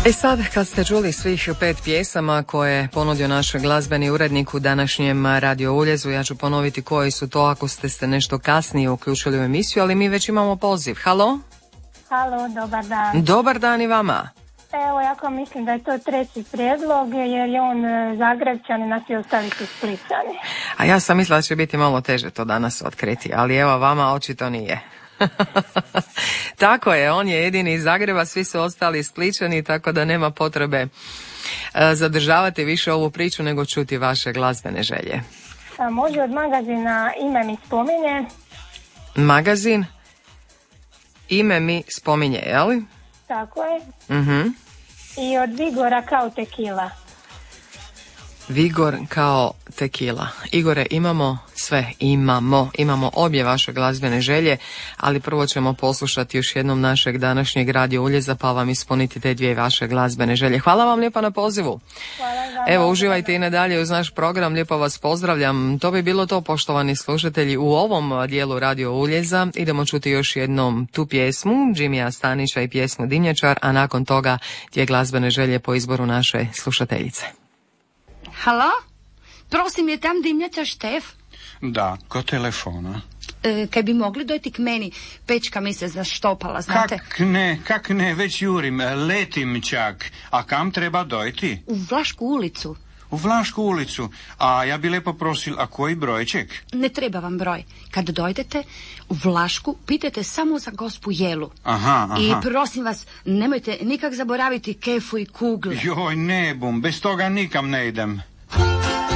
I sad kad ste čuli svih 5 pjesama koje je ponudio naš glazbeni urednik u današnjem Radio Uljezu, ja ću ponoviti koji su to ako ste nešto kasnije uključili u emisiju, ali mi već imamo poziv. Halo? Halo, dobar dan. Dobar dan i vama. Evo, jako mislim da je to treći prijedlog, jer je on Zagrebčan, a svi ostali su Splićani. A ja sam mislila da će biti malo teže to danas otkriti, ali evo vama očito nije. Tako je, on je jedini iz Zagreba, svi su ostali Splićani, tako da nema potrebe zadržavati više ovu priču nego čuti vaše glazbene želje. Može od magazina Ime mi spominje. Magazin Ime mi spominje, je li? Tako je. Uh-huh. I od Vigora kao tekila. Vigor kao tekila. Igore, imamo sve, imamo obje vaše glazbene želje, ali prvo ćemo poslušati još jednom našeg današnjeg Radio Uljeza, pa vam ispuniti te dvije vaše glazbene želje. Hvala vam lijepa na pozivu. Evo, uživajte i nadalje uz naš program, lijepo vas pozdravljam. To bi bilo to, poštovani slušatelji, u ovom dijelu Radio Uljeza. Idemo čuti još jednom tu pjesmu Jimija Stanića i pjesmu Dimnjačar, a nakon toga dvije glazbene želje po izboru naše slušateljice. Halo? Prosim, je tam Dimnjačar Štef? Da, ko telefona? Kaj bi mogli dojti k meni, pečka mi se zaštopala, znate? Kak ne, već jurim, letim čak. A kam treba dojti? U Vlašku ulicu. U Vlašku ulicu. A ja bi lepo prosil, a koji brojček? Ne treba vam broj. Kad dojdete u Vlašku, pitajte samo za gospu Jelu. Aha. I prosim vas, nemojte nikak zaboraviti kefu i kugle. Joj, ne bum, bez toga nikam ne idem.